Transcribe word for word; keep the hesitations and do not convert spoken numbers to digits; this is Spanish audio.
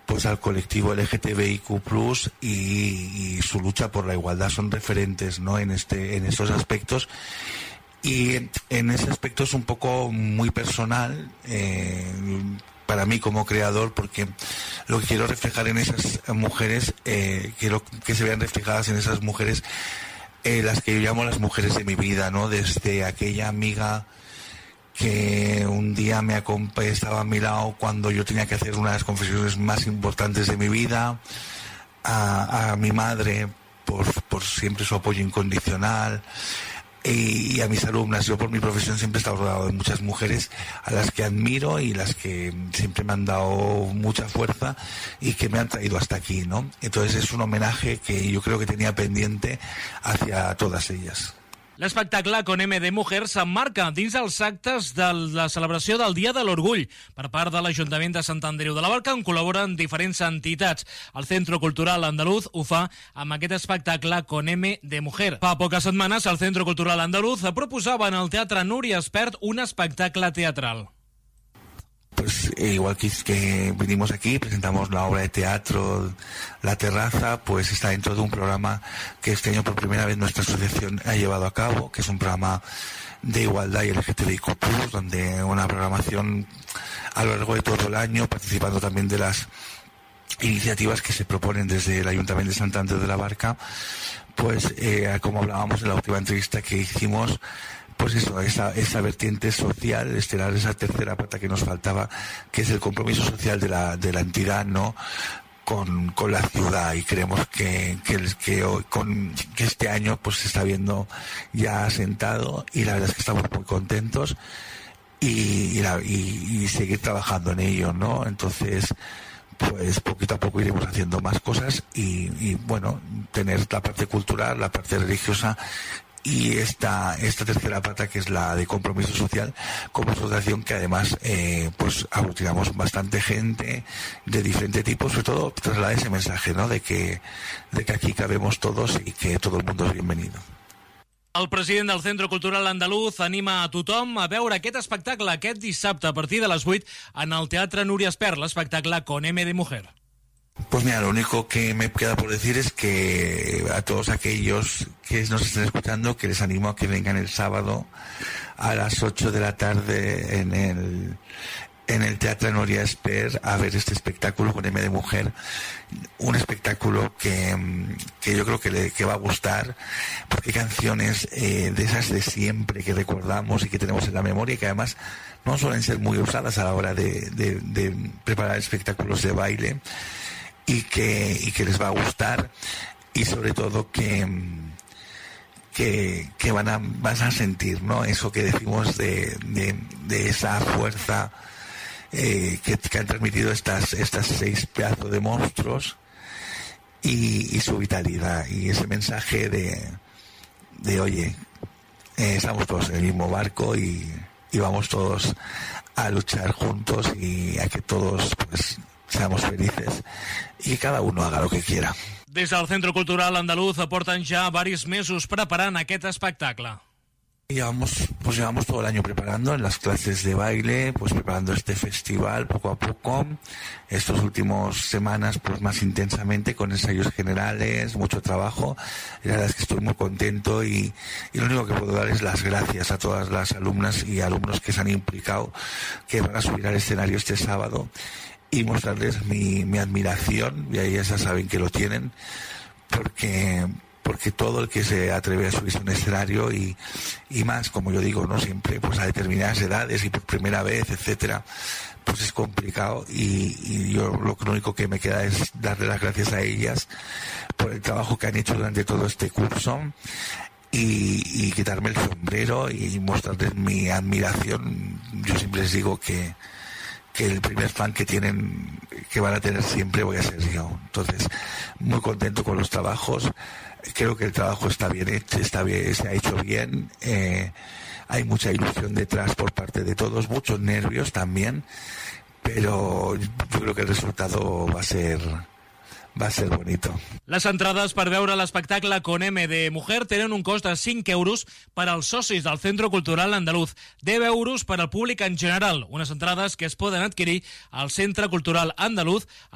pues al colectivo L G T B I Q plus, y, y su lucha por la igualdad. Son referentes, ¿no?, en este en estos aspectos. Y en ese aspecto es un poco muy personal eh, para mí como creador, porque lo que quiero reflejar en esas mujeres, eh, quiero que se vean reflejadas en esas mujeres, eh, las que yo llamo las mujeres de mi vida, ¿no? Desde aquella amiga que un día me acompañó, estaba a mi lado cuando yo tenía que hacer una de las confesiones más importantes de mi vida, a, a mi madre por, por siempre su apoyo incondicional, y, y a mis alumnas. Yo por mi profesión siempre he estado rodeado de muchas mujeres a las que admiro y las que siempre me han dado mucha fuerza y que me han traído hasta aquí, ¿no? Entonces es un homenaje que yo creo que tenía pendiente hacia todas ellas. L'espectacle Con M de Mujer s'emmarca dins els actes de la celebració del Dia de l'Orgull per part de l'Ajuntament de Sant Andreu de la Barca, on col·laboren diferents entitats. El Centro Cultural Andaluz ho fa amb aquest espectacle Con M de Mujer. Fa poques setmanes el Centro Cultural Andaluz proposava en el Teatre Núria Espert un espectacle teatral. Pues igual que, que vinimos aquí, presentamos la obra de teatro La Terraza, pues está dentro de un programa que este año por primera vez nuestra asociación ha llevado a cabo, que es un programa de igualdad y L G T B I Q plus, donde una programación a lo largo de todo el año, participando también de las iniciativas que se proponen desde el Ayuntamiento de Sant Andreu de la Barca, pues eh, como hablábamos en la última entrevista que hicimos, pues eso, esa, esa vertiente social, estelar, esa tercera pata que nos faltaba, que es el compromiso social de la, de la entidad, ¿no?, con, con la ciudad, y creemos que, que, que, hoy, con, que este año pues se está viendo ya asentado, y la verdad es que estamos muy contentos y, y, la, y, y seguir trabajando en ello, ¿no? Entonces, pues poquito a poco iremos haciendo más cosas y, y bueno, tener la parte cultural, la parte religiosa y esta esta tercera pata, que es la de compromiso social, como asociación que además eh, pues aglutinamos bastante gente de diferente tipo, sobre todo trasladar ese mensaje, ¿no?, de que de que aquí cabemos todos y que todo el mundo es bienvenido. El president del Centro Cultural Andaluz anima a tothom a veure aquest espectacle aquest dissabte a partir de les vuit en el Teatre Núria Espert, l'espectacle Con M de Mujer. Pues mira, lo único que me queda por decir es que a todos aquellos que nos estén escuchando, que les animo a que vengan el sábado a las ocho de la tarde en el en el Teatre Núria Espert a ver este espectáculo Con M de Mujer, un espectáculo que, que yo creo que le que va a gustar, porque hay canciones eh, de esas de siempre que recordamos y que tenemos en la memoria, y que además no suelen ser muy usadas a la hora de, de, de preparar espectáculos de baile, y que, y que les va a gustar, y sobre todo que, que, que van a, van a sentir, ¿no?, eso que decimos de, de, de esa fuerza eh, que, que han transmitido estas, estas seis pedazos de monstruos, y, y su vitalidad, y ese mensaje de, de oye, eh, estamos todos en el mismo barco y, y vamos todos a luchar juntos y a que todos pues seamos felices y cada uno haga lo que quiera. Des del Centro Cultural Andaluz porten ja diversos mesos preparant aquest espectacle. Llevamos, pues llevamos todo el año preparando en las clases de baile, pues preparando este festival poco a poco. Estos últimos semanas, pues más intensamente, con ensayos generales, mucho trabajo. Y la verdad es que estoy muy contento y, y lo único que puedo dar es las gracias a todas las alumnas y alumnos que se han implicado, que van a subir al escenario este sábado, y mostrarles mi, mi admiración, y ellas ya saben que lo tienen, porque porque todo el que se atreve a subirse a un escenario y, y más, como yo digo, no siempre, pues a determinadas edades y por primera vez, etcétera, pues es complicado, y, y yo lo, lo único que me queda es darle las gracias a ellas por el trabajo que han hecho durante todo este curso, y, y quitarme el sombrero y mostrarles mi admiración. Yo siempre les digo que que el primer fan que tienen, que van a tener siempre, voy a ser yo. Entonces, muy contento con los trabajos. Creo que el trabajo está bien hecho, está bien, se ha hecho bien. Eh, hay mucha ilusión detrás por parte de todos, muchos nervios también, pero yo creo que el resultado va a ser va a ser bonito. Les entrades per veure l'espectacle Con M de Mujer tenen un cost de cinc euros per als socis del Centro Cultural Andaluz, deu euros per al públic en general, unes entrades que es poden adquirir al Centre Cultural Andaluz